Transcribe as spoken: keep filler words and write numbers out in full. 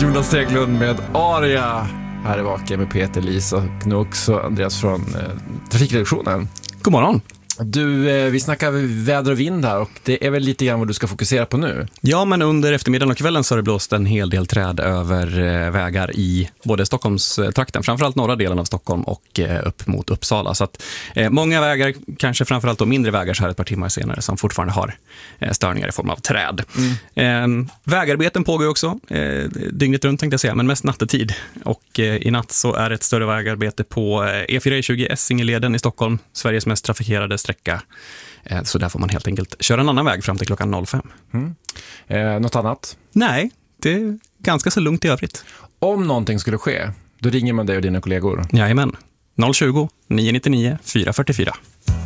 Jonas Teglund med Aria. Här är Vaken med Peter, Lisa Knux och Andreas från eh, Trafikredaktionen. God morgon. Du, eh, vi snackar väder och vind här och det är väl lite grann vad du ska fokusera på nu. Ja, men under eftermiddagen och kvällen så har det blåst en hel del träd över eh, vägar i både Stockholmstrakten, framförallt norra delen av Stockholm och eh, upp mot Uppsala. Så att eh, många vägar, kanske framförallt då mindre vägar så här ett par timmar senare, som fortfarande har eh, störningar i form av träd. Mm. Eh, vägarbeten pågår också, eh, dygnet runt tänkte jag säga, men mest nattetid. Och eh, i natt så är det ett större vägarbete på eh, E fyra E tjugo Essingeleden i Stockholm, Sveriges mest trafikerade sträcka. Så där får man helt enkelt köra en annan väg fram till klockan noll fem. Mm. Eh, något annat? Nej, det är ganska så lugnt i övrigt. Om någonting skulle ske, då ringer man dig och dina kollegor. Jajamän, noll tjugo, nio nio nio, fyra fyra fyra.